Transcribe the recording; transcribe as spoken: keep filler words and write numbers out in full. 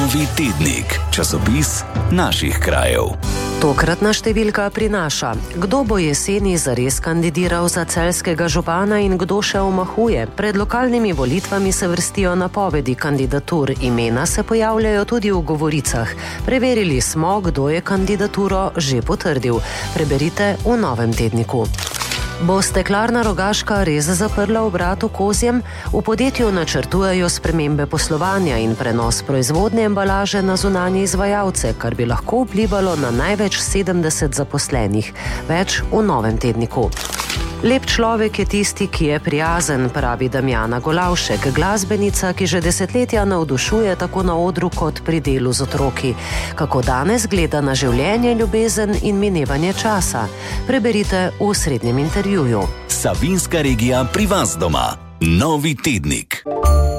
Novi tednik, časopis naših krajev. Tokratna številka prinaša, kdo bo jeseni zares kandidiral za celjskega župana in kdo še omahuje. Pred lokalnimi volitvami se vrstijo napovedi kandidatur, imena se pojavljajo tudi v govoricah. Preverili smo, kdo je kandidaturo že potrdil. Preberite v Novem tedniku. Bo Steklarna Rogaška res zaprla obrat v Kozjem? V podjetju načrtujejo spremembe poslovanja in prenos proizvodne embalaže na zunanje izvajalce, kar bi lahko vplivalo na največ sedemdeset zaposlenih. Več v Novem tedniku. Lep človek je tisti, ki je prijazen, pravi Damjana Golavšek, glasbenica, ki že desetletja navdušuje tako na odru kot pri delu z otroki. Kako danes gleda na življenje, ljubezen in minevanje časa? Preberite v osrednjem intervjuju. Savinjska regija pri vas doma. Novi tednik.